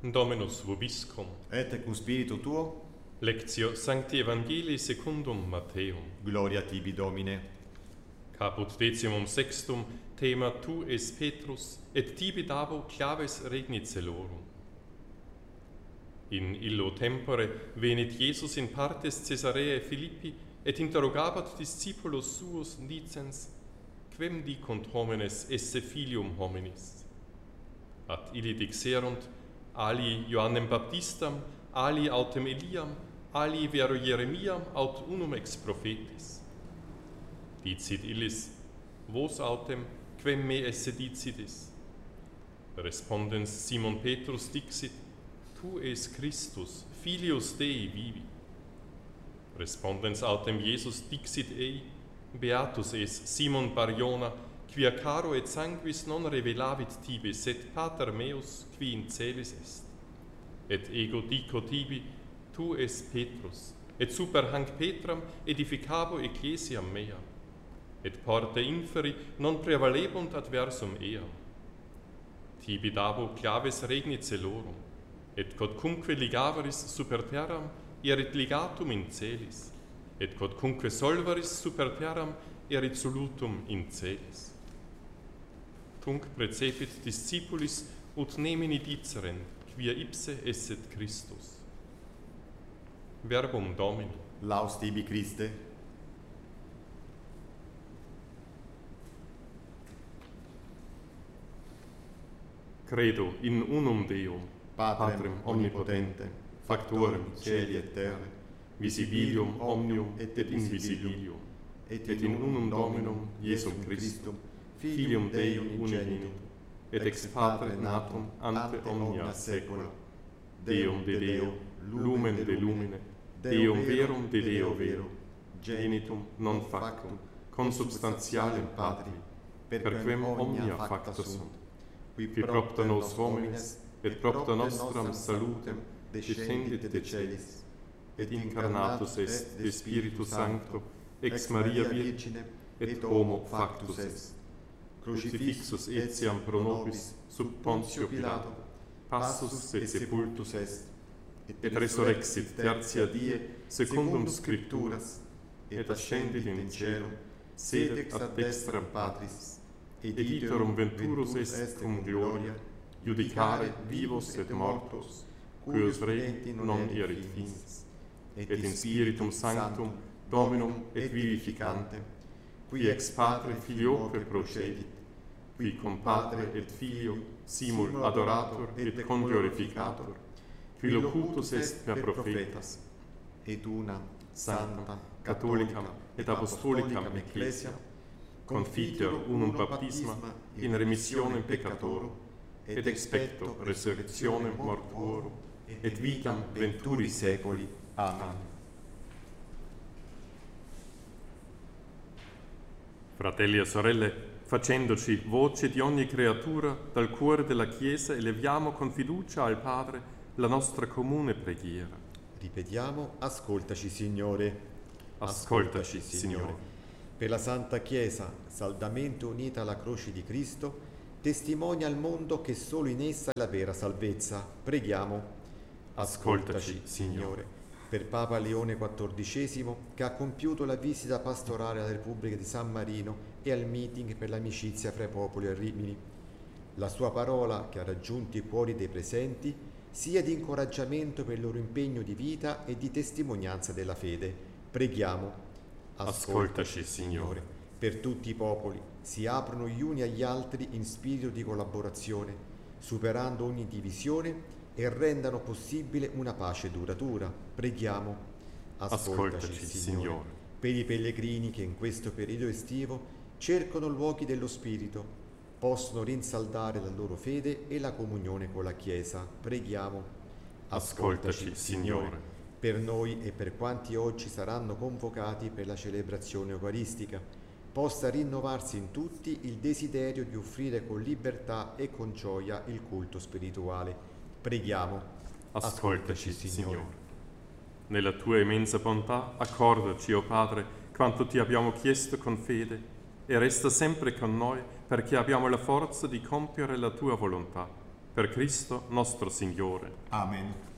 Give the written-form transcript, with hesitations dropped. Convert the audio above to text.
Dominus vobiscum. Et cum spiritu tuo. Lectio Sancti Evangelii secundum Matteum. Gloria tibi, Domine. Caput 16. Thema Tu es Petrus, et tibi dabo claves regnit celorum. In illo tempore venit Jesus in partes Caesareae Philippi, et interrogabat discipulos suos dicens, quem dicunt homines esse filium hominis? At illi dixerunt, ali Ioannem Baptistam, ali autem Eliam, ali vero Jeremiam aut unum ex prophetis. Dicit illis, vos autem, quem me esse dicidis? Respondens Simon Petrus dixit, tu es Christus, filius Dei vivi. Respondens autem Iesus dixit ei, beatus es Simon Bar-Jona, quia caro et sanguis non revelavit tibi, sed pater meus, qui in celis est. Et ego dico tibi, tu es Petrus, et super hanc Petram edificabo ecclesiam mea, et porte inferi non prevalebunt adversum eam. Tibi dabo claves regnit celorum, et quodcunque ligaveris super terram, erit ligatum in celis, et quodcunque solveris super terram, erit solutum in celis. Tunc precepit discipulis ut nemini diceren, quia ipse esset Christus. Verbum Domini. Laus tibi, Christe. Credo in unum Deum, Patrem omnipotente, factorem caeli et terrae, visibilium omnium et invisibilium, et in unum Dominum Iesum Christum, Filium Dei unigenitum, et ex Patre natum ante omnia saecula, Deum de Deo, lumen de lumine, Deum verum de Deo vero, genitum non factum, consubstantialem Patri, perquem omnia facta sunt, qui propter nos homines, et propter nostram salutem descendit de celis, et incarnatus est de Spiritu Sancto, ex Maria Virgine, et homo factus est. Crucifixus etiam pro nobis sub Pontio Pilato, passus et sepultus est, et resurrexit tertia die secundum Scripturas, et ascendit in caelum, sedet ad dextram Patris, et iterum venturus est cum gloria, judicare vivos et mortos, cuius regni non erit finis, et in Spiritum Sanctum Dominum et vivificantem, qui ex Patre Filioque procedit, qui cum Patre et Filio simul adorator et conglorificator, qui locutus est per prophetas, et una santa, catholicam et apostolicam ecclesiam, confiteor unum baptisma in remissionem peccatorum, et expecto resurrectionem mortuorum, et vitam venturi saeculi. Amen. Fratelli e sorelle, facendoci voce di ogni creatura, dal cuore della Chiesa eleviamo con fiducia al Padre la nostra comune preghiera. Ripetiamo, ascoltaci, Signore. Ascoltaci, Signore. Per la Santa Chiesa, saldamente unita alla croce di Cristo, testimonia al mondo che solo in essa è la vera salvezza. Preghiamo. Ascoltaci, Signore. Per Papa Leone XIV, che ha compiuto la visita pastorale alla Repubblica di San Marino e al meeting per l'amicizia fra i popoli a Rimini. La sua parola, che ha raggiunto i cuori dei presenti, sia di incoraggiamento per il loro impegno di vita e di testimonianza della fede. Preghiamo. Ascoltaci, Signore. Per tutti i popoli si aprono gli uni agli altri in spirito di collaborazione, superando ogni divisione e rendano possibile una pace duratura. Preghiamo. Ascoltaci, Signore. Per i pellegrini che in questo periodo estivo cercano luoghi dello Spirito, possono rinsaldare la loro fede e la comunione con la Chiesa. Preghiamo. Ascoltaci, Signore. Per noi e per quanti oggi saranno convocati per la celebrazione eucaristica, possa rinnovarsi in tutti il desiderio di offrire con libertà e con gioia il culto spirituale. Preghiamo. Ascoltaci, Signore. Nella tua immensa bontà, accordaci, o Padre, quanto ti abbiamo chiesto con fede, e resta sempre con noi perché abbiamo la forza di compiere la tua volontà. Per Cristo nostro Signore. Amen.